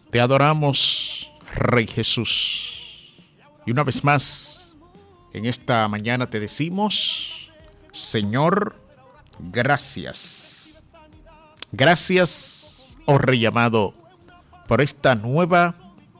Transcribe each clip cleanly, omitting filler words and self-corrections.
Te adoramos, Rey Jesús. Y una vez más, en esta mañana te decimos, Señor, gracias. Gracias, oh Rey amado, por esta nueva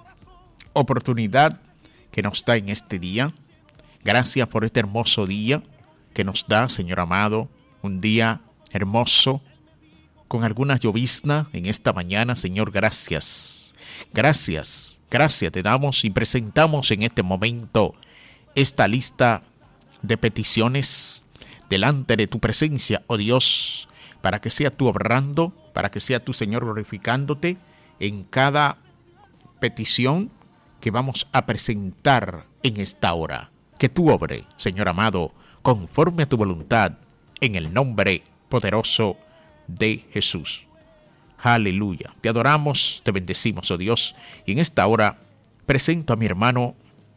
oportunidad que nos da en este día. Gracias por este hermoso día que nos da, Señor amado, un día hermoso, con alguna llovizna en esta mañana. Señor, gracias. Gracias te damos y presentamos en este momento esta lista de peticiones delante de tu presencia, oh Dios, para que sea tú obrando, para que sea tú, Señor, glorificándote en cada petición que vamos a presentar en esta hora. Que tú obre, Señor amado, conforme a tu voluntad, en el nombre poderoso de Jesús. Aleluya. Te adoramos, te bendecimos, oh Dios. Y en esta hora presento a mi hermano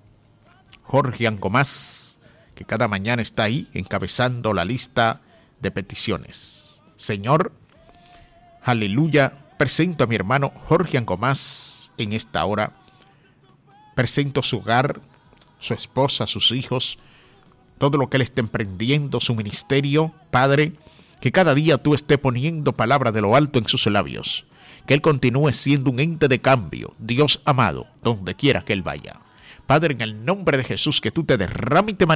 Jorge Angomás, que cada mañana está ahí encabezando la lista de peticiones. Señor, aleluya. Presento a mi hermano Jorge Angomás en esta hora. Presento su hogar, su esposa, sus hijos, todo lo que él está emprendiendo, su ministerio. Padre, que cada día tú estés poniendo palabra de lo alto en sus labios. Que él continúe siendo un ente de cambio, Dios amado, donde quiera que él vaya. Padre, en el nombre de Jesús, que tú te derrames y te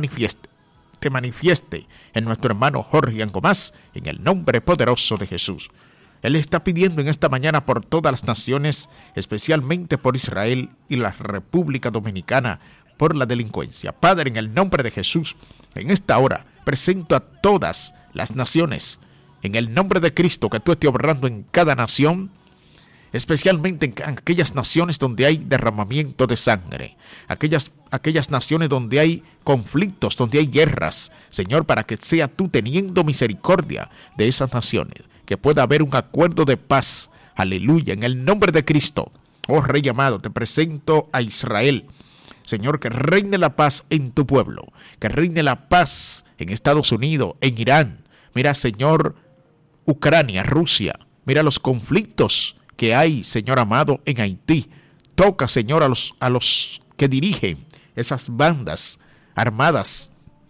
manifieste en nuestro hermano Jorge Angomás, en el nombre poderoso de Jesús. Él está pidiendo en esta mañana por todas las naciones, especialmente por Israel y la República Dominicana, por la delincuencia. Padre, en el nombre de Jesús, en esta hora presento a todas las naciones, en el nombre de Cristo, que tú estés obrando en cada nación, especialmente en aquellas naciones donde hay derramamiento de sangre, aquellas naciones donde hay conflictos, donde hay guerras, Señor, para que sea tú teniendo misericordia de esas naciones, que pueda haber un acuerdo de paz. Aleluya, en el nombre de Cristo. Oh Rey amado, te presento a Israel. Señor, que reine la paz en tu pueblo, que reine la paz en Estados Unidos, en Irán. Mira, Señor, Ucrania, Rusia. Mira los conflictos que hay, Señor amado, en Haití. Toca, Señor, a los que dirigen esas bandas armadas.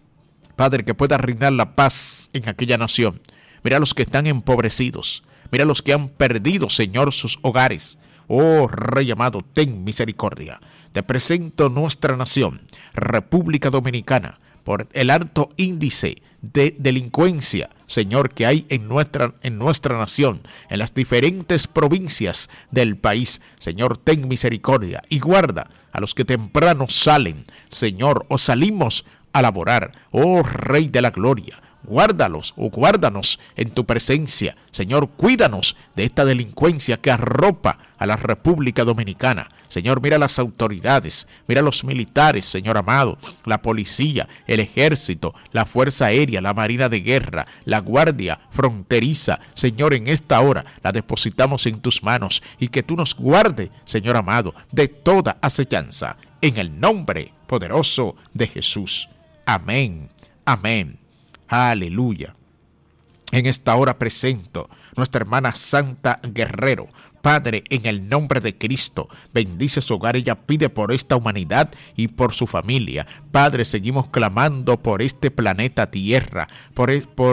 Padre, que pueda reinar la paz en aquella nación. Mira los que están empobrecidos. Mira los que han perdido, Señor, sus hogares. Oh Rey amado, ten misericordia. Te presento nuestra nación, República Dominicana, por el alto índice de delincuencia, Señor, que hay en nuestra nación, en las diferentes provincias del país. Señor, ten misericordia y guarda a los que temprano salen, Señor, o salimos a laborar. Oh Rey de la Gloria, guárdalos o guárdanos en tu presencia. Señor, cuídanos de esta delincuencia que arropa a la República Dominicana. Señor, mira las autoridades, mira los militares, Señor amado, la policía, el ejército, la Fuerza Aérea, la Marina de Guerra, la Guardia Fronteriza. Señor, en esta hora la depositamos en tus manos y que tú nos guarde, Señor amado, de toda acechanza. En el nombre poderoso de Jesús. Amén. Amén. Aleluya. En esta hora presento nuestra hermana Santa Guerrero. Padre, en el nombre de Cristo, bendice su hogar. Ella pide por esta humanidad y por su familia. Padre, seguimos clamando por este planeta Tierra, por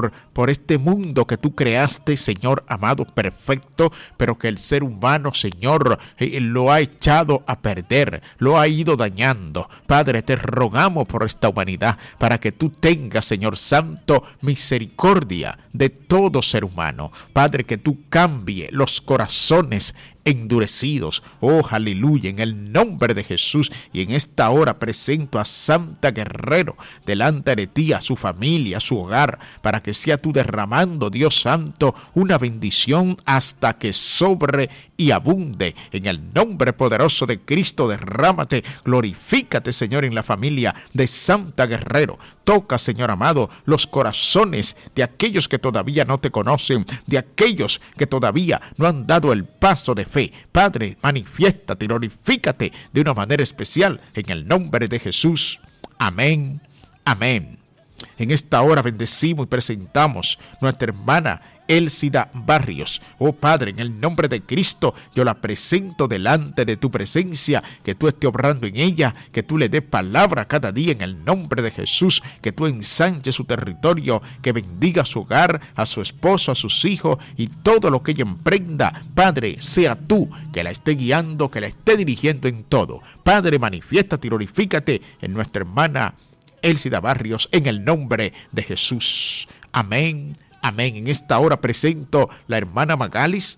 este mundo que tú creaste, Señor amado, perfecto, pero que el ser humano, Señor, lo ha echado a perder, lo ha ido dañando. Padre, te rogamos por esta humanidad, para que tú tengas, Señor Santo, misericordia de todo ser humano. Padre, que tú cambie los corazones endurecidos. Oh, aleluya, en el nombre de Jesús. Y en esta hora presento a Santa Guerrero delante de ti, a su familia, a su hogar, para que sea tú derramando, Dios Santo, una bendición hasta que sobre y abunde. En el nombre poderoso de Cristo, derrámate, glorifícate, Señor, en la familia de Santa Guerrero. Toca, Señor amado, los corazones de aquellos que todavía no te conocen, de aquellos que todavía no han dado el paso de fe. Padre, manifiéstate, glorifícate de una manera especial en el nombre de Jesús. Amén. Amén. En esta hora bendecimos y presentamos nuestra hermana Elsida Barrios. Oh Padre, en el nombre de Cristo, yo la presento delante de tu presencia, que tú estés obrando en ella, que tú le des palabra cada día en el nombre de Jesús, que tú ensanches su territorio, que bendiga su hogar, a su esposo, a sus hijos y todo lo que ella emprenda. Padre, sea tú que la esté guiando, que la esté dirigiendo en todo. Padre, manifiéstate y glorifícate en nuestra hermana Elsida Barrios, en el nombre de Jesús. Amén. Amén. En esta hora presento la hermana Magalis.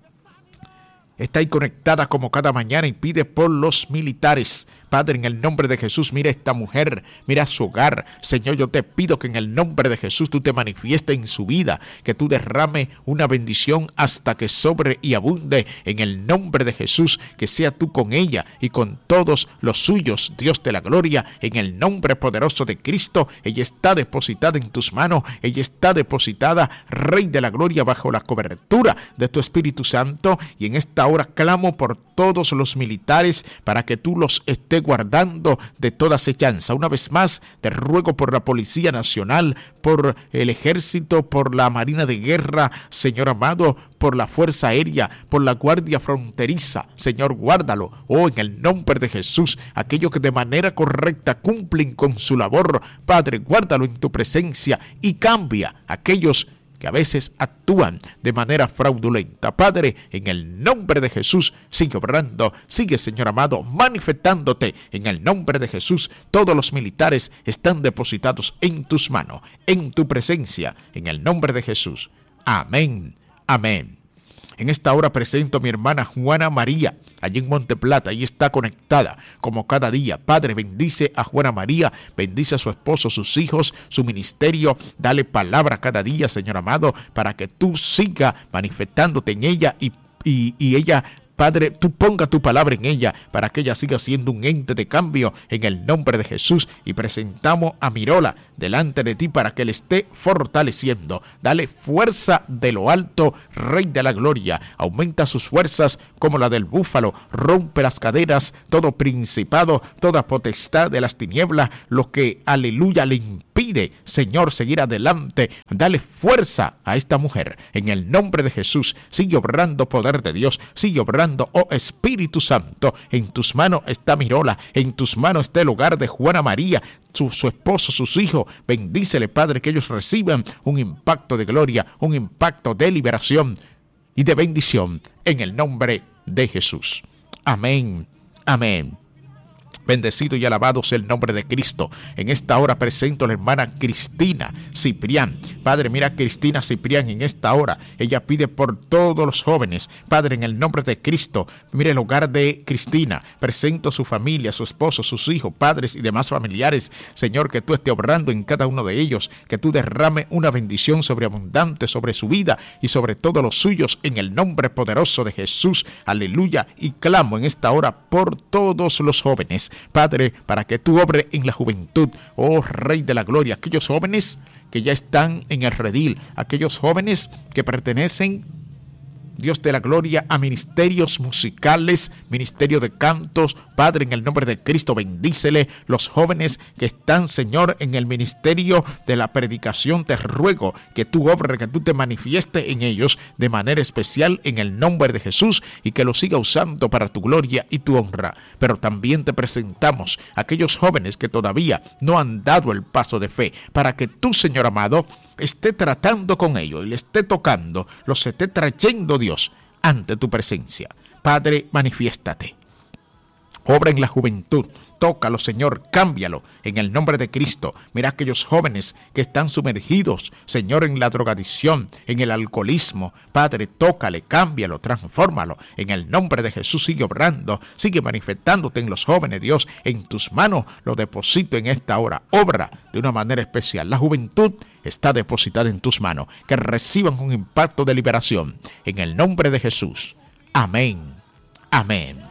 Está ahí conectada como cada mañana y pide por los militares. Padre, en el nombre de Jesús, mira a esta mujer, mira su hogar. Señor, yo te pido que en el nombre de Jesús tú te manifiestes en su vida, que tú derrame una bendición hasta que sobre y abunde. En el nombre de Jesús, que sea tú con ella y con todos los suyos, Dios de la gloria. En el nombre poderoso de Cristo, ella está depositada en tus manos, ella está depositada, Rey de la gloria, bajo la cobertura de tu Espíritu Santo. Y en esta hora clamo por todos los militares para que tú los estés guardando de toda acechanza. Una vez más, te ruego por la Policía Nacional, por el Ejército, por la Marina de Guerra, Señor amado, por la Fuerza Aérea, por la Guardia Fronteriza. Señor, guárdalo. Oh, en el nombre de Jesús, aquellos que de manera correcta cumplen con su labor, Padre, guárdalo en tu presencia y cambia aquellos que a veces actúan de manera fraudulenta. Padre, en el nombre de Jesús, sigue obrando, sigue, Señor amado, manifestándote. En el nombre de Jesús, todos los militares están depositados en tus manos, en tu presencia, en el nombre de Jesús. Amén, amén. En esta hora presento a mi hermana Juana María, allí en Monte Plata, y está conectada como cada día. Padre, bendice a Juana María, bendice a su esposo, sus hijos, su ministerio. Dale palabra cada día, Señor amado, para que tú sigas manifestándote en ella y ella, Padre, tú ponga tu palabra en ella para que ella siga siendo un ente de cambio en el nombre de Jesús. Y presentamos a Mirola delante de ti para que le esté fortaleciendo. Dale fuerza de lo alto, Rey de la gloria. Aumenta sus fuerzas como la del búfalo. Rompe las caderas, todo principado, toda potestad de las tinieblas, lo que, aleluya, le impide, Señor, seguir adelante. Dale fuerza a esta mujer en el nombre de Jesús. Sigue obrando poder de Dios, sigue obrando, oh Espíritu Santo. En tus manos está Mirola, en tus manos está el hogar de Juana María, su esposo, sus hijos. Bendícele, Padre, que ellos reciban un impacto de gloria, un impacto de liberación y de bendición en el nombre de Jesús. Amén, amén. Bendecido y alabado sea el nombre de Cristo. En esta hora presento a la hermana Cristina Ciprián. Padre, mira a Cristina Ciprián en esta hora. Ella pide por todos los jóvenes. Padre, en el nombre de Cristo, mire el hogar de Cristina. Presento a su familia, su esposo, sus hijos, padres y demás familiares. Señor, que tú estés obrando en cada uno de ellos. Que tú derrame una bendición sobreabundante sobre su vida y sobre todos los suyos en el nombre poderoso de Jesús. Aleluya. Y clamo en esta hora por todos los jóvenes. Padre, para que tú obres en la juventud, oh Rey de la gloria, aquellos jóvenes que ya están en el redil, aquellos jóvenes que pertenecen, Dios de la gloria, a ministerios musicales, ministerio de cantos. Padre, en el nombre de Cristo, bendícele los jóvenes que están, Señor, en el ministerio de la predicación. Te ruego que tú obres, que tú te manifiestes en ellos de manera especial en el nombre de Jesús y que los siga usando para tu gloria y tu honra. Pero también te presentamos a aquellos jóvenes que todavía no han dado el paso de fe, para que tú, Señor amado, esté tratando con ellos y le esté tocando, los esté trayendo, Dios, ante tu presencia. Padre, manifiéstate. Obra en la juventud. Tócalo, Señor, cámbialo en el nombre de Cristo. Mira aquellos jóvenes que están sumergidos, Señor, en la drogadicción, en el alcoholismo. Padre, tócale, cámbialo, transfórmalo. En el nombre de Jesús sigue obrando, sigue manifestándote en los jóvenes, Dios. En tus manos lo deposito en esta hora. Obra de una manera especial. La juventud está depositada en tus manos. Que reciban un impacto de liberación. En el nombre de Jesús. Amén. Amén.